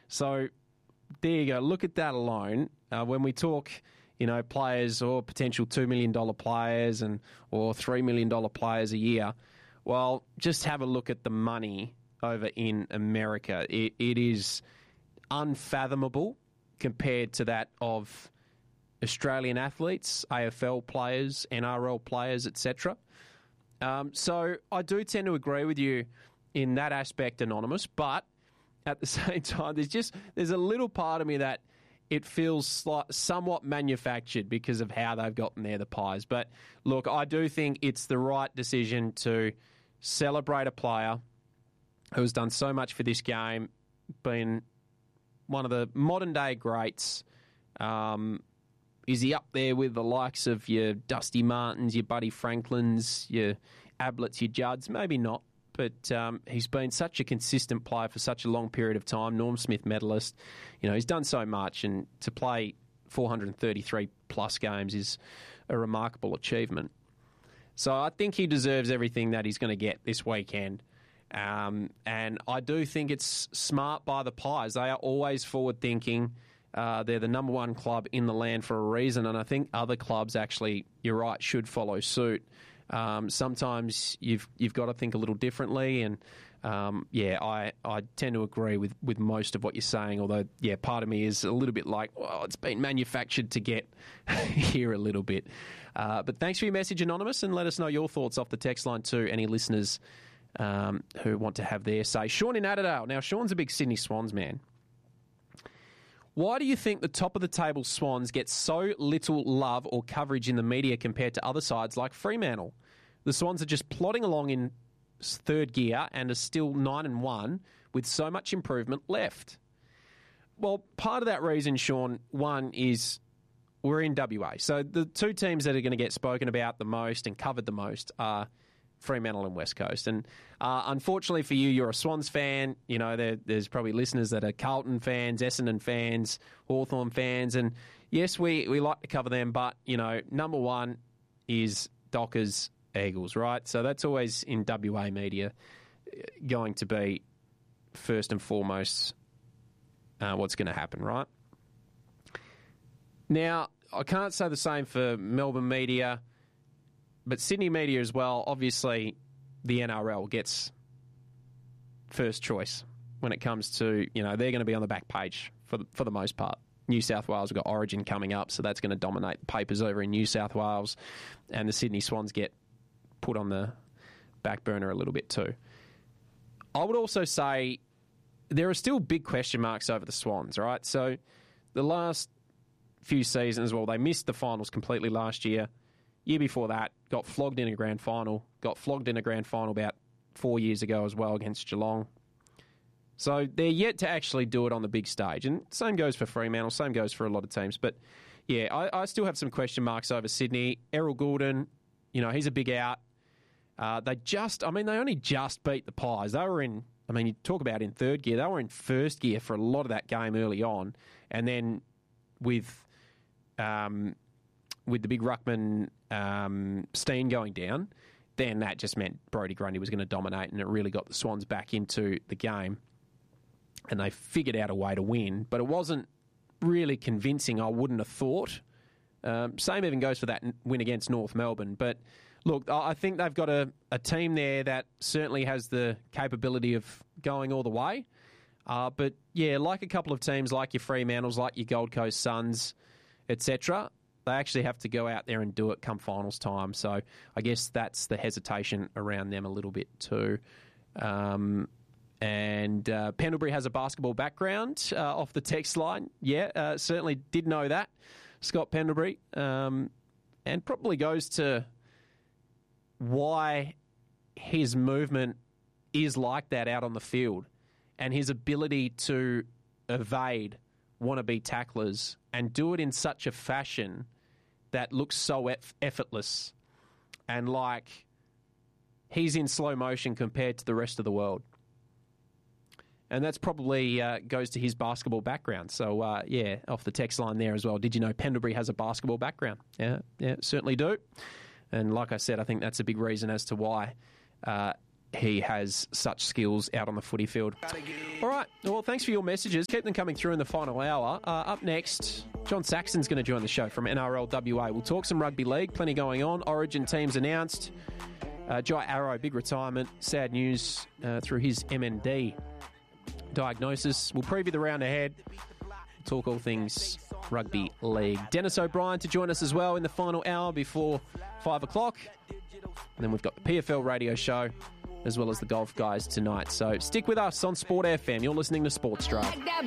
So there you go. Look at that alone. When we talk, players or potential $2 million players or $3 million players a year, well, just have a look at the money over in America. It is unfathomable compared to that of Australian athletes, AFL players, NRL players, etc. So I do tend to agree with you in that aspect, Anonymous, but at the same time, there's a little part of me that it feels somewhat manufactured because of how they've gotten there, the Pies. But look, I do think it's the right decision to celebrate a player who's done so much for this game, been one of the modern-day greats. Is he up there with the likes of your Dusty Martins, your Buddy Franklins, your Ablets, your Judds? Maybe not, but he's been such a consistent player for such a long period of time. Norm Smith medalist. He's done so much, and to play 433-plus games is a remarkable achievement. So I think he deserves everything that he's going to get this weekend. And I do think it's smart by the Pies. They are always forward-thinking. They're the number one club in the land for a reason, and I think other clubs actually, you're right, should follow suit. Sometimes you've got to think a little differently, and I tend to agree with most of what you're saying, although, part of me is a little bit like, well, it's been manufactured to get here a little bit. But thanks for your message, Anonymous, and let us know your thoughts off the text line too, any listeners who want to have their say. Sean in Adelaide. Now, Sean's a big Sydney Swans man. Why do you think the top-of-the-table Swans get so little love or coverage in the media compared to other sides like Fremantle? The Swans are just plodding along in third gear and are still 9-1 with so much improvement left. Well, part of that reason, Sean, one is we're in WA. So the two teams that are going to get spoken about the most and covered the most are Fremantle and West Coast. And unfortunately for you, you're a Swans fan. There's probably listeners that are Carlton fans, Essendon fans, Hawthorn fans. And yes, we like to cover them, but, number one is Dockers Eagles, right? So that's always in WA media going to be first and foremost what's going to happen, right? Now, I can't say the same for Melbourne media, but Sydney media as well. Obviously, the NRL gets first choice when it comes to, they're going to be on the back page for the most part. New South Wales have got Origin coming up, so that's going to dominate the papers over in New South Wales, and the Sydney Swans get put on the back burner a little bit too. I would also say there are still big question marks over the Swans, right? So the last few seasons, well, they missed the finals completely last year. Year before that, got flogged in a grand final. Got flogged in a grand final about 4 years ago as well against Geelong. So they're yet to actually do it on the big stage. And same goes for Fremantle, same goes for a lot of teams. But, I still have some question marks over Sydney. Errol Goulden, he's a big out. They only just beat the Pies. They were in, you talk about in third gear, they were in first gear for a lot of that game early on. And then with the big ruckman Steen going down, then that just meant Brodie Grundy was going to dominate, and it really got the Swans back into the game. And they figured out a way to win, but it wasn't really convincing, I wouldn't have thought. Same even goes for that win against North Melbourne. But look, I think they've got a team there that certainly has the capability of going all the way. But like a couple of teams like your Fremantles, like your Gold Coast Suns, etc., they actually have to go out there and do it come finals time. So I guess that's the hesitation around them a little bit too. And Pendlebury has a basketball background off the text line. Certainly did know that, Scott Pendlebury. And probably goes to why his movement is like that out on the field and his ability to evade wannabe tacklers and do it in such a fashion that looks so effortless and like he's in slow motion compared to the rest of the world. And that's probably goes to his basketball background. So, off the text line there as well. Did you know Pendlebury has a basketball background? Yeah, certainly do. And like I said, I think that's a big reason as to why he has such skills out on the footy field. All right. Well, thanks for your messages. Keep them coming through in the final hour. Up next, John Saxon's going to join the show from NRL WA. We'll talk some rugby league. Plenty going on. Origin teams announced. Jai Arrow, big retirement. Sad news through his MND diagnosis. We'll preview the round ahead. Talk all things rugby league. Dennis O'Brien to join us as well in the final hour before 5 o'clock. And then we've got the PFL radio show as well as the golf guys tonight. So stick with us on Sport FM. You're listening to Sports Drive.